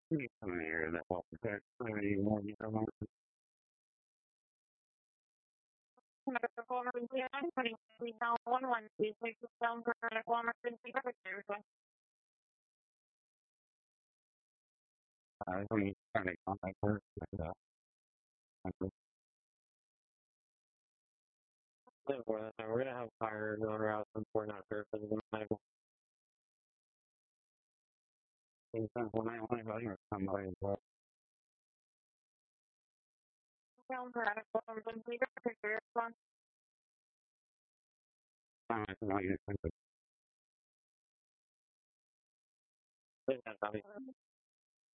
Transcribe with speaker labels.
Speaker 1: Please come here that will protect me when you come on. Medical emergency, I'm putting me down 1-1. Please take this down for medical emergency. We trying to contact her. We're gonna have fire going around since we're not sure if it's the medical. Since we're not only or somebody as well. Down for medical emergency. Protect response. I'm not going to think of it.